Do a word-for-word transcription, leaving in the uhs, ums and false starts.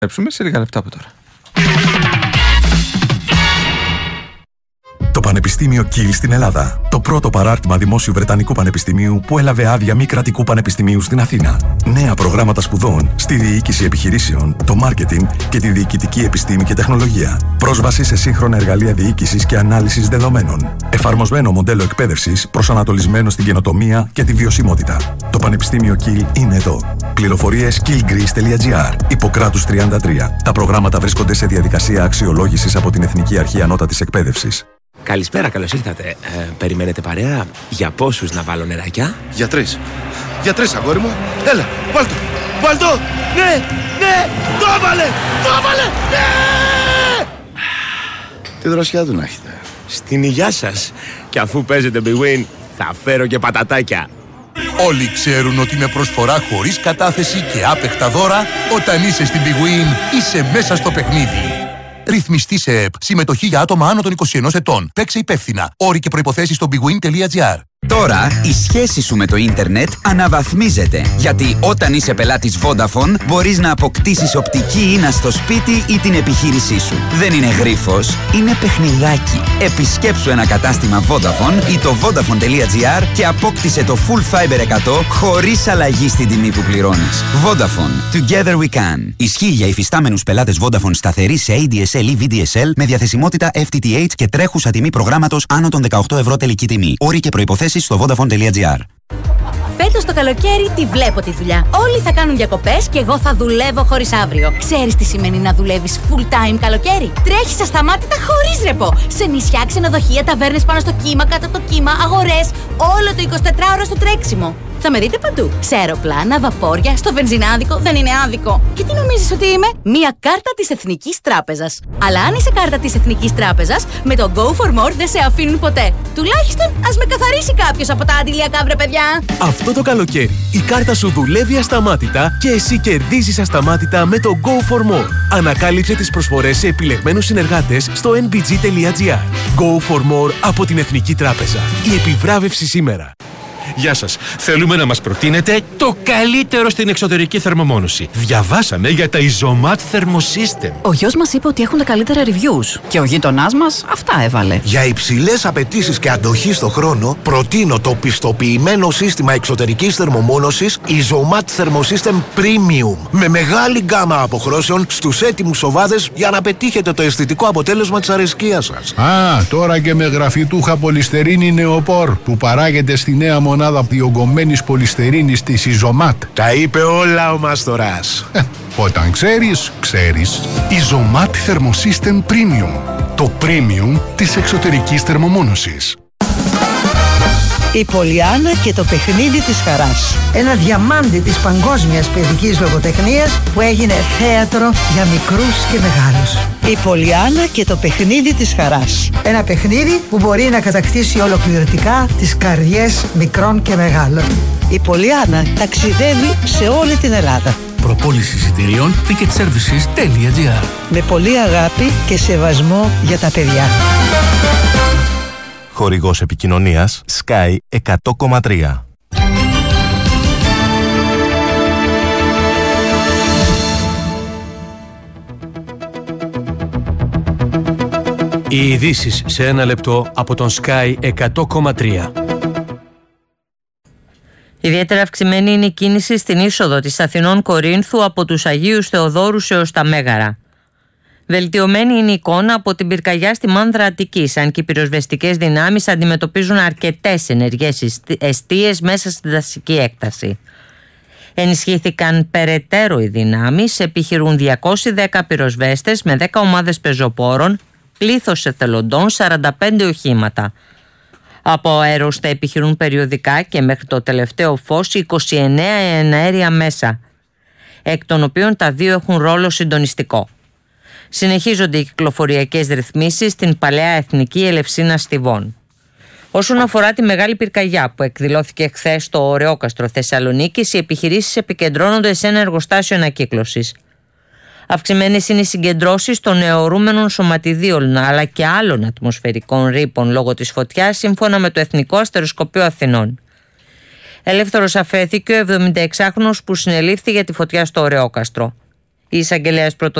Σε λίγα λεπτά από τώρα. Το Πανεπιστήμιο Kiel στην Ελλάδα. Το πρώτο παράρτημα δημόσιου Βρετανικού Πανεπιστημίου που έλαβε άδεια μη κρατικού πανεπιστημίου στην Αθήνα. Νέα προγράμματα σπουδών στη διοίκηση επιχειρήσεων, το μάρκετινγκ και τη διοικητική επιστήμη και τεχνολογία. Πρόσβαση σε σύγχρονα εργαλεία διοίκησης και ανάλυσης δεδομένων. Εφαρμοσμένο μοντέλο εκπαίδευσης προσανατολισμένο στην καινοτομία και τη βιωσιμότητα. Το Πανεπιστήμιο Kiel είναι εδώ. Πληροφορίες kielgreece τελεία gr. Ιπποκράτους τριάντα τρία. Τα προγράμματα βρίσκονται σε διαδικασία αξιολόγησης από την Εθνική Αρχή Ανώτατης Εκπαίδευσης. Καλησπέρα, καλώς ήρθατε. Ε, περιμένετε παρέα? Για πόσους να βάλω νεράκια? Για τρεις. Για τρεις, αγόρι μου. Έλα, βάλ' το. Βάλ' το. Ναι, ναι, το έβαλε, το έβαλε, ναι! Τι δροσιά του να έχετε. Στην υγειά σας. Και αφού παίζετε Big Win, θα φέρω και πατατάκια. Όλοι ξέρουν ότι με προσφορά χωρίς κατάθεση και άπεχτα δώρα, όταν είσαι στην Big Win, είσαι μέσα στο παιχνίδι. Ρυθμιστή σε ΕΠ. Συμμετοχή για άτομα άνω των είκοσι ενός ετών. Παίξε υπεύθυνα. Όροι και προϋποθέσεις στο bigwin τελεία gr. Τώρα η σχέση σου με το ίντερνετ αναβαθμίζεται. Γιατί όταν είσαι πελάτης Vodafone μπορείς να αποκτήσεις οπτική ίνα στο σπίτι ή την επιχείρησή σου. Δεν είναι γρίφος, είναι παιχνιδάκι. Επισκέψου ένα κατάστημα Vodafone ή το vodafone τελεία gr και απόκτησε το Full Fiber εκατό χωρίς αλλαγή στην τιμή που πληρώνεις. Vodafone. Together we can. Ισχύει για υφιστάμενους πελάτες Vodafone σταθερή σε έι ντι ες ελ ή βι ντι ες ελ με διαθεσιμότητα εφ τι τι έιτς και τρέχουσα τιμή προγράμματος άνω των δεκαοκτώ ευρώ τελική τιμή. Όροι και προϋποθέσεις στο vodafone τελεία gr. Φέτος το καλοκαίρι τη βλέπω τη δουλειά. Όλοι θα κάνουν διακοπές και εγώ θα δουλεύω χωρίς αύριο. Ξέρεις τι σημαίνει να δουλεύεις full time καλοκαίρι? Τρέχεις ασταμάτητα χωρίς ρεπό. Σε νησιά, ξενοδοχεία, ταβέρνες πάνω στο κύμα, κάτω από το κύμα, αγορές. Όλο το εικοσιτετράωρο στο τρέξιμο. Θα με δείτε παντού. Σε αεροπλάνα, βαπόρια, στο βενζινάδικο. Δεν είναι άδικο. Και τι νομίζεις ότι είμαι? Μία κάρτα της Εθνικής Τράπεζας. Αλλά αν είσαι κάρτα της Εθνικής Τράπεζας, με το Go for More δεν σε αφήνουν ποτέ. Τουλάχιστον ας με καθαρίσει κάποιος από τα αντιλιακά, βρε παιδιά. Αυτό το καλοκαίρι η κάρτα σου δουλεύει ασταμάτητα και εσύ κερδίζεις ασταμάτητα με το Go for More. Ανακάλυψε τις προσφορές σε επιλεγμένους συνεργάτες στο εν μπι τζι τελεία gr. Go for More από την Εθνική Τράπεζα. Η επιβράβευση σήμερα. Γεια σας. Θέλουμε να μας προτείνετε το καλύτερο στην εξωτερική θερμομόνωση. Διαβάσαμε για τα Isomat Thermosystem. Ο γιος μας είπε ότι έχουν τα καλύτερα reviews και ο γείτονάς μας αυτά έβαλε. Για υψηλές απαιτήσεις και αντοχή στο χρόνο, προτείνω το πιστοποιημένο σύστημα εξωτερικής θερμομόνωσης Isomat Thermosystem Premium με μεγάλη γκάμα αποχρώσεων στους έτοιμους οβάδες για να πετύχετε το αισθητικό αποτέλεσμα της αρεσκίας σας. Α, τώρα και με γραφιτούχα πολυστερίνη νεοπόρ που παράγεται στη νέα μονάδα διογκωμένης πολυστερίνης της Isomat. Τα είπε όλα ο Μαστοράς. Ε, όταν ξέρεις, ξέρεις. Isomat Thermosystem Premium. Το premium της εξωτερικής θερμομόνωσης. Η Πολιάννα και το παιχνίδι της χαράς. Ένα διαμάντι της παγκόσμιας παιδικής λογοτεχνίας που έγινε θέατρο για μικρούς και μεγάλους. Η Πολιάννα και το παιχνίδι της χαράς. Ένα παιχνίδι που μπορεί να κατακτήσει ολοκληρωτικά τις καρδιές μικρών και μεγάλων. Η Πολιάννα ταξιδεύει σε όλη την Ελλάδα. Προπόληση εισιτηρίων ticketservices τελεία gr. Με πολύ αγάπη και σεβασμό για τα παιδιά. Χορηγός επικοινωνίας Sky εκατό κόμμα τρία. Οι ειδήσεις σε ένα λεπτό από τον Sky εκατό κόμμα τρία. Ιδιαίτερα αυξημένη είναι η κίνηση στην είσοδο της Αθηνών Κορίνθου από τους Αγίους Θεοδόρους έως τα Μέγαρα. Βελτιωμένη είναι η εικόνα από την πυρκαγιά στη Μάνδρα Αττικής, αν και οι πυροσβεστικές δυνάμεις αντιμετωπίζουν αρκετές ενεργές εστίες μέσα στη δασική έκταση. Ενισχύθηκαν περαιτέρω οι δυνάμεις, επιχειρούν διακόσιοι δέκα πυροσβέστες με δέκα ομάδες πεζοπόρων, πλήθος εθελοντών, σαράντα πέντε οχήματα. Από αέρος θα επιχειρούν περιοδικά και μέχρι το τελευταίο φως είκοσι εννέα εναέρια μέσα, εκ των οποίων τα δύο έχουν ρόλο συντονιστικό. Συνεχίζονται οι κυκλοφοριακές ρυθμίσεις στην παλαιά Εθνική Ελευσίνα Στιβών. Όσον αφορά τη μεγάλη πυρκαγιά που εκδηλώθηκε χθες στο Ωρεόκαστρο Θεσσαλονίκης, οι επιχειρήσεις επικεντρώνονται σε ένα εργοστάσιο ανακύκλωσης. Αυξημένες είναι οι συγκεντρώσεις των αιωρούμενων σωματιδίων αλλά και άλλων ατμοσφαιρικών ρήπων λόγω της φωτιάς, σύμφωνα με το Εθνικό Αστεροσκοπείο Αθηνών. Ελεύθερος αφέθηκε ο εβδομηνταεξάχρονος που συνελήφθη για τη φωτιά στο Ωρεόκαστρο. Η εισαγγελέας